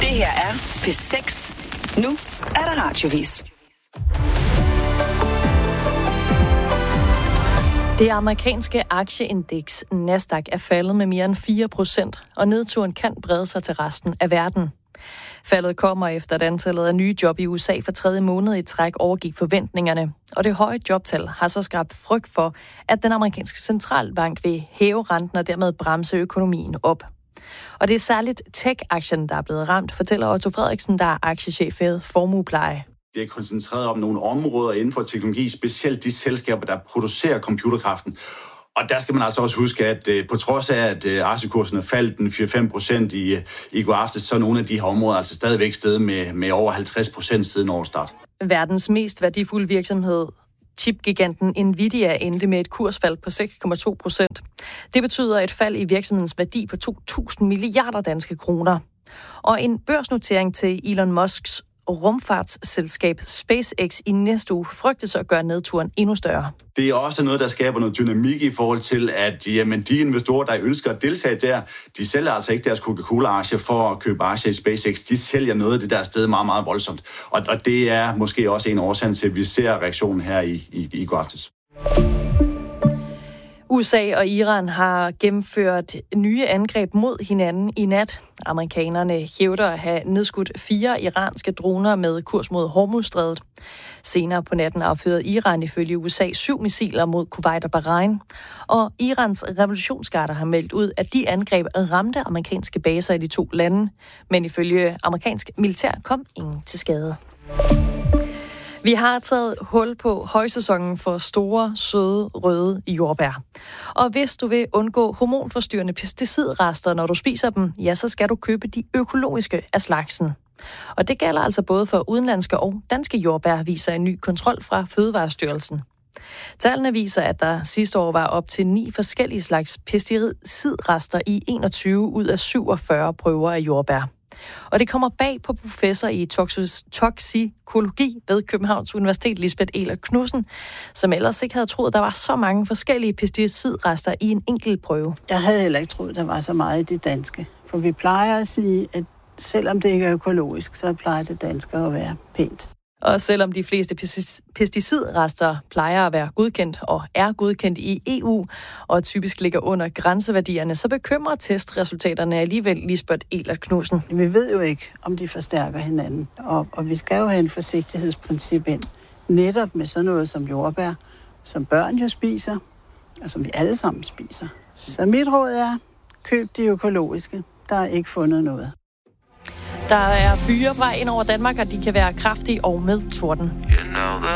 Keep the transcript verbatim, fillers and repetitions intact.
Det her er P seks. Nu er der radiovis. Det amerikanske aktieindeks Nasdaq er faldet med mere end fire procent, og nedturen kan brede sig til resten af verden. Faldet kommer efter, at antallet af nye job i U S A for tredje måned i træk overgik forventningerne, og det høje jobtal har så skabt frygt for, at den amerikanske centralbank vil hæve renten og dermed bremse økonomien op. Og det er særligt tech-aktien, der er blevet ramt, fortæller Otto Frederiksen, der er aktiechef ved Formuepleje. Det er koncentreret om nogle områder inden for teknologi, specielt de selskaber, der producerer computerkraften. Og der skal man altså også huske, at uh, på trods af, at uh, aktiekursen er faldet den fire til fem procent i, uh, i går aftes, så er nogle af de her områder altså stadigvæk steget med, med over halvtreds procent siden årsstart. Verdens mest værdifulde virksomhed, chipgiganten Nvidia, endte med et kursfald på seks komma to procent. Det betyder et fald i virksomhedens værdi på to tusind milliarder danske kroner. Og en børsnotering til Elon Musks rumfartsselskab SpaceX i næste uge frygtes at gøre nedturen endnu større. Det er også noget, der skaber noget dynamik i forhold til, at jamen, de investorer, der ønsker at deltage der, de sælger altså ikke deres Coca-Cola-aktier for at købe aktier i SpaceX. De sælger noget af det der sted meget, meget voldsomt. Og, og det er måske også en årsag til, at vi ser reaktionen her i, i, i går aftes. U S A og Iran har gennemført nye angreb mod hinanden i nat. Amerikanerne hævder at have nedskudt fire iranske droner med kurs mod Hormuzstrædet. Senere på natten affyrede Iran ifølge U S A syv missiler mod Kuwait og Bahrain. Og Irans revolutionsgarder har meldt ud, at de angreb ramte amerikanske baser i de to lande. Men ifølge amerikansk militær kom ingen til skade. Vi har taget hul på højsæsonen for store, søde, røde jordbær. Og hvis du vil undgå hormonforstyrrende pesticidrester, når du spiser dem, ja, så skal du købe de økologiske af slagsen. Og det gælder altså både for udenlandske og danske jordbær, viser en ny kontrol fra Fødevarestyrelsen. Tallene viser, at der sidste år var op til ni forskellige slags pesticidrester i enogtyve ud af syvogfyrre prøver af jordbær. Og det kommer bag på professor i toksikologi ved Københavns Universitet, Lisbeth Ehlert Knudsen, som ellers ikke havde troet, der var så mange forskellige pesticidrester i en enkelt prøve. Jeg havde heller ikke troet, der var så meget i det danske. For vi plejer at sige, at selvom det ikke er økologisk, så plejer det danske at være pænt. Og selvom de fleste pesticidrester plejer at være godkendt og er godkendt i E U, og typisk ligger under grænseværdierne, så bekymrer testresultaterne alligevel Lisbeth Ehlert Knudsen. Vi ved jo ikke, om de forstærker hinanden, og, og vi skal jo have en forsigtighedsprincip ind, netop med sådan noget som jordbær, som børn jo spiser, og som vi alle sammen spiser. Så mit råd er, køb de økologiske. Der er ikke fundet noget. Der er byer på vej ind over Danmark, og de kan være kraftige og med torden.